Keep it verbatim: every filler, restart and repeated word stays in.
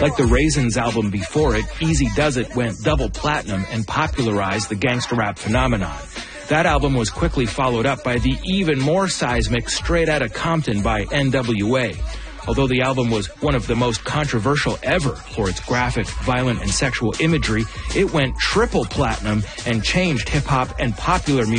Like the Raisins album before it, Easy Does It went double platinum and popularized the gangsta rap phenomenon. That album was quickly followed up by the even more seismic Straight Outta Compton by N W A. Although the album was one of the most controversial ever for its graphic, violent, and sexual imagery, it went triple platinum and changed hip-hop and popular music